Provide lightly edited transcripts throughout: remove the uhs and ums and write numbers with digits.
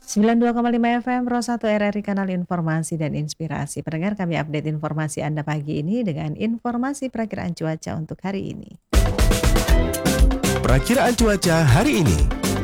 92,5 FM Pro 1 RRI Kanal Informasi dan Inspirasi. Pendengar, kami update informasi Anda pagi ini dengan informasi perakiraan cuaca untuk hari ini. Perakiraan cuaca hari ini.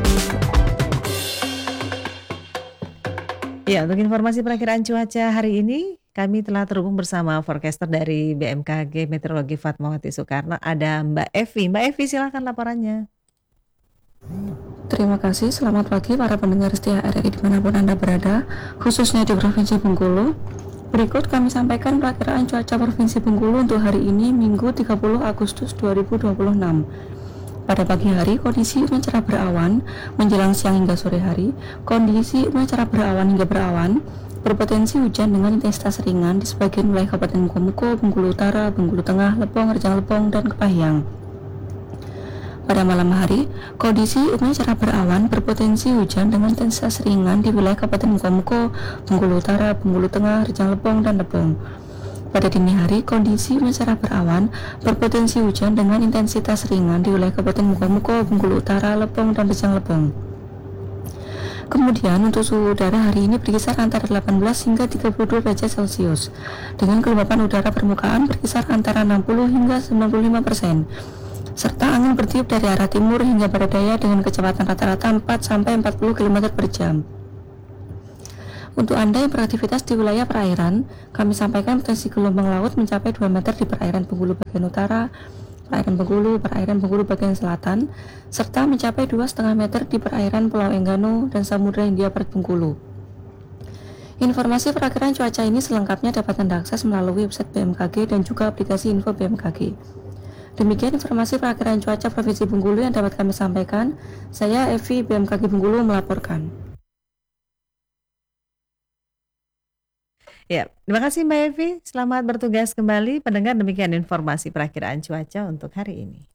Ya, untuk informasi perakiraan cuaca hari ini, kami telah terhubung bersama forecaster dari BMKG Meteorologi Fatmawati Soekarno. Ada Mbak Evi. Mbak Evi, silakan laporannya. Terima kasih, selamat pagi para pendengar setia RRI dimanapun Anda berada, khususnya di Provinsi Bengkulu. Berikut kami sampaikan perakiraan cuaca Provinsi Bengkulu untuk hari ini, Minggu 30 Agustus 2026. Pada pagi hari, kondisi cerah berawan, menjelang siang hingga sore hari, kondisi cerah berawan hingga berawan, berpotensi hujan dengan intensitas ringan di sebagian wilayah Kabupaten Mukomuko, Bengkulu Utara, Bengkulu Tengah, Lepong, Rejang Lepong, dan Kepahyang. Pada malam hari, kondisi cerah berawan berpotensi hujan dengan intensitas ringan di wilayah Kabupaten Mukomuko, Bengkulu Utara, Bengkulu Tengah, Rejang Lepong, dan Lepong. Pada dini hari, kondisi cerah berawan berpotensi hujan dengan intensitas ringan di wilayah Kabupaten Mukomuko, Bengkulu Utara, Lepong, dan Rejang Lepong. Kemudian untuk suhu udara hari ini berkisar antara 18 hingga 32 derajat Celcius, dengan kelembapan udara permukaan berkisar antara 60 hingga 95%. Serta angin bertiup dari arah timur hingga barat daya dengan kecepatan rata-rata 4-40 km per jam. Untuk Anda yang beraktivitas di wilayah perairan, kami sampaikan potensi gelombang laut mencapai 2 meter di perairan Bengkulu bagian utara, perairan Bengkulu bagian selatan, serta mencapai 2,5 meter di perairan Pulau Enggano dan Samudra Hindia Barat Bengkulu. Informasi perakiraan cuaca ini selengkapnya dapat Anda akses melalui website BMKG dan juga aplikasi info BMKG. Demikian informasi perakiraan cuaca Provinsi Bengkulu yang dapat kami sampaikan. Saya Evi, BMKG Bengkulu melaporkan. Ya, terima kasih Mbak Evi. Selamat bertugas kembali. Pendengar, demikian informasi perakiraan cuaca untuk hari ini.